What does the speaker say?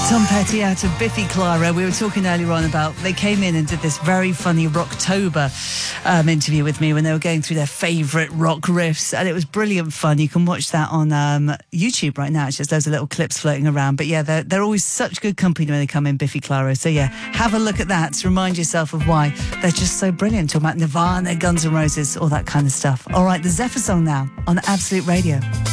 Tom Petty out of Biffy Clyro. We were talking earlier on about they came in and did this very funny Rocktober interview with me when they were going through their favourite rock riffs, and it was brilliant fun. You can watch that on YouTube right now. It's just those little clips floating around. But yeah, they're always such good company when they come in, Biffy Clyro. So yeah, have a look at that to remind yourself of why they're just so brilliant. Talking about Nirvana, Guns N' Roses, all that kind of stuff. All right, the Zephyr Song now on Absolute Radio.